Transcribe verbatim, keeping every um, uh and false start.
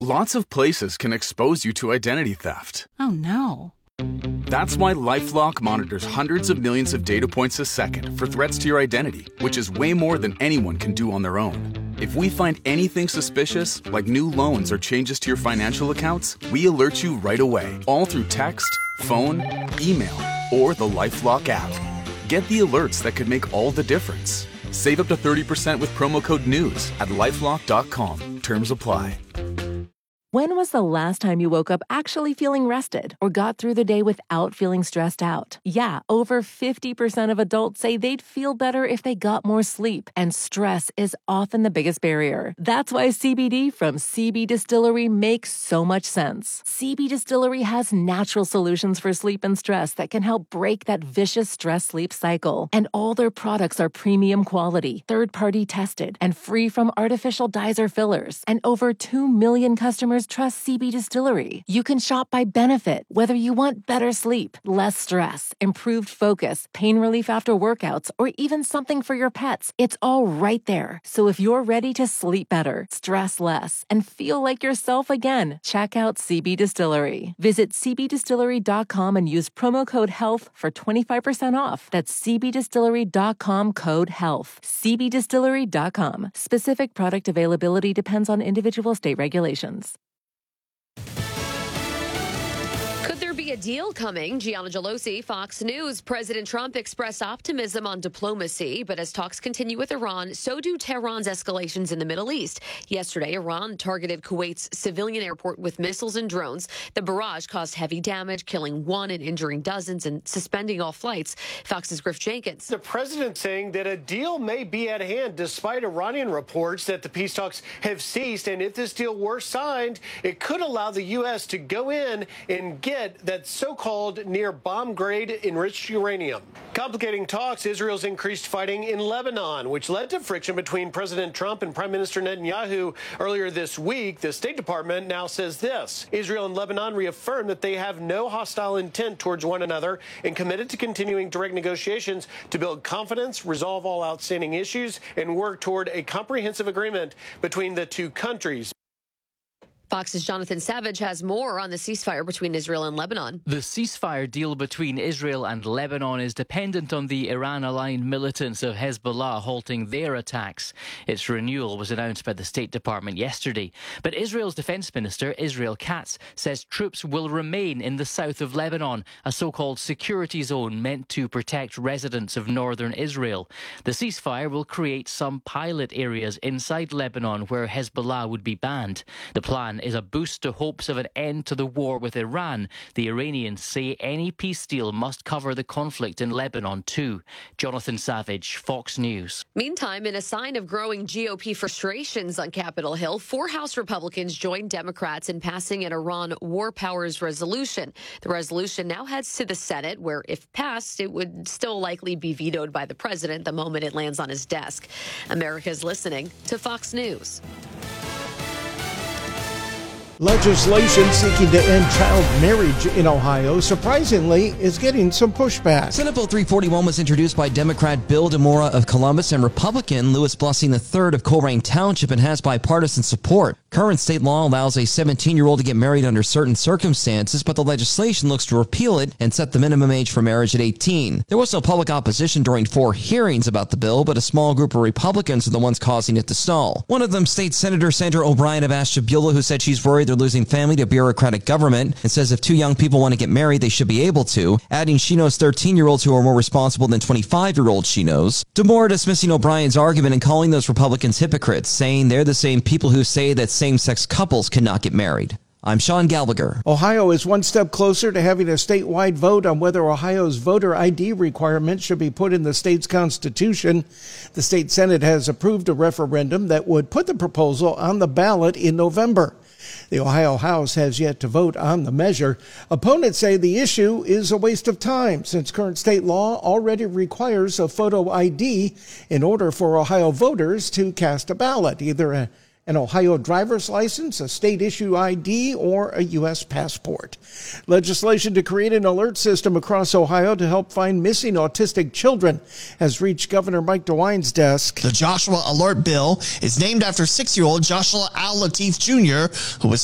Lots of places can expose you to identity theft. Oh, no. That's why LifeLock monitors hundreds of millions of data points a second for threats to your identity, which is way more than anyone can do on their own. If we find anything suspicious, like new loans or changes to your financial accounts, we alert you right away, all through text, phone, email, or the LifeLock app. Get the alerts that could make all the difference. Save up to thirty percent with promo code NEWS at lifelock dot com. Terms apply. When was the last time you woke up actually feeling rested or got through the day without feeling stressed out? Yeah, over fifty percent of adults say they'd feel better if they got more sleep, and stress is often the biggest barrier. That's why C B D from C B Distillery makes so much sense. C B Distillery has natural solutions for sleep and stress that can help break that vicious stress-sleep cycle. And all their products are premium quality, third-party tested, and free from artificial dyes or fillers. And over two million customers trust C B Distillery. You can shop by benefit, whether you want better sleep, less stress, improved focus, pain relief after workouts, or even something for your pets. It's all right there. So if you're ready to sleep better, stress less, and feel like yourself again, check out C B Distillery. Visit c b distillery dot com and use promo code HEALTH for twenty-five percent off. That's c b distillery dot com code HEALTH. c b distillery dot com. Specific product availability depends on individual state regulations. Could there be a deal coming? Gianna Gelosi, Fox News. President Trump expressed optimism on diplomacy, but as talks continue with Iran, so do Tehran's escalations in the Middle East. Yesterday, Iran targeted Kuwait's civilian airport with missiles and drones. The barrage caused heavy damage, killing one and injuring dozens and suspending all flights. Fox's Griff Jenkins. The president saying that a deal may be at hand despite Iranian reports that the peace talks have ceased. And if this deal were signed, it could allow the U S to go in and get that so-called near bomb-grade enriched uranium. Complicating talks, Israel's increased fighting in Lebanon, which led to friction between President Trump and Prime Minister Netanyahu earlier this week. The State Department now says this: Israel and Lebanon reaffirmed that they have no hostile intent towards one another and committed to continuing direct negotiations to build confidence, resolve all outstanding issues, and work toward a comprehensive agreement between the two countries. Fox's Jonathan Savage has more on the ceasefire between Israel and Lebanon. The ceasefire deal between Israel and Lebanon is dependent on the Iran-aligned militants of Hezbollah halting their attacks. Its renewal was announced by the State Department yesterday. But Israel's Defense Minister, Israel Katz, says troops will remain in the south of Lebanon, a so-called security zone meant to protect residents of northern Israel. The ceasefire will create some pilot areas inside Lebanon where Hezbollah would be banned. The plan is a boost to hopes of an end to the war with Iran. The Iranians say any peace deal must cover the conflict in Lebanon too. Jonathan Savage, Fox News. Meantime, in a sign of growing G O P frustrations on Capitol Hill, four House Republicans joined Democrats in passing an Iran war powers resolution. The resolution now heads to the Senate, where if passed, it would still likely be vetoed by the president the moment it lands on his desk. America's listening to Fox News. Legislation seeking to end child marriage in Ohio, surprisingly, is getting some pushback. Senate Bill three forty-one was introduced by Democrat Bill DeMora of Columbus and Republican Louis Blessing the third of Colerain Township and has bipartisan support. Current state law allows a seventeen-year-old to get married under certain circumstances, but the legislation looks to repeal it and set the minimum age for marriage at eighteen. There was no public opposition during four hearings about the bill, but a small group of Republicans are the ones causing it to stall. One of them, State Senator Sandra O'Brien of Ashtabula, who said she's worried they're losing family to bureaucratic government and says if two young people want to get married, they should be able to, adding she knows thirteen-year-olds who are more responsible than twenty-five-year-olds she knows. DeMora dismissing O'Brien's argument and calling those Republicans hypocrites, saying they're the same people who say that same-sex couples cannot get married. I'm Sean Gallagher. Ohio is one step closer to having a statewide vote on whether Ohio's voter I D requirement should be put in the state's constitution. The state Senate has approved a referendum that would put the proposal on the ballot in November. The Ohio House has yet to vote on the measure. Opponents say the issue is a waste of time since current state law already requires a photo I D in order for Ohio voters to cast a ballot, either a an Ohio driver's license, a state-issue I D, or a U S passport. Legislation to create an alert system across Ohio to help find missing autistic children has reached Governor Mike DeWine's desk. The Joshua Alert Bill is named after six-year-old Joshua Al Latif Junior, who was